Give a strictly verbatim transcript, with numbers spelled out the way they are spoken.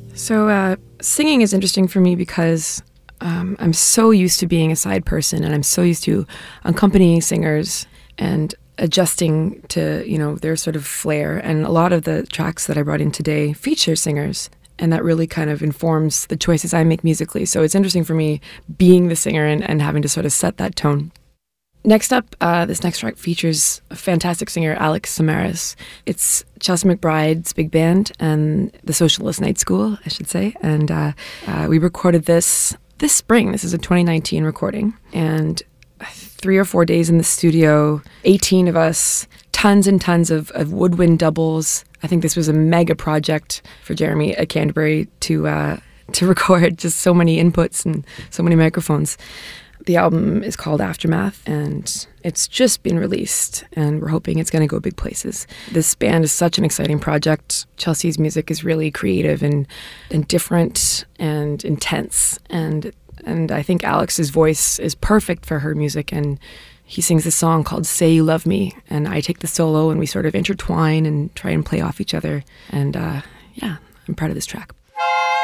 So uh, singing is interesting for me because um, I'm so used to being a side person, and I'm so used to accompanying singers and adjusting to, you know, their sort of flair. And a lot of the tracks that I brought in today feature singers, and that really kind of informs the choices I make musically. So it's interesting for me being the singer and, and having to sort of set that tone. Next up, uh, this next track features a fantastic singer, Alex Samaras. It's Chelsea McBride's big band and the Socialist Night School, I should say. And uh, uh, we recorded this this spring. This is a twenty nineteen recording. And three or four days in the studio, eighteen of us, tons and tons of, of woodwind doubles. I think this was a mega project for Jeremy at Canterbury to uh, to record just so many inputs and so many microphones. The album is called Aftermath, and it's just been released, and we're hoping it's going to go big places. This band is such an exciting project. Chelsea's music is really creative and and different and intense, and and I think Alex's voice is perfect for her music, and he sings this song called Say You Love Me, and I take the solo, and we sort of intertwine and try and play off each other, and uh, yeah, I'm proud of this track.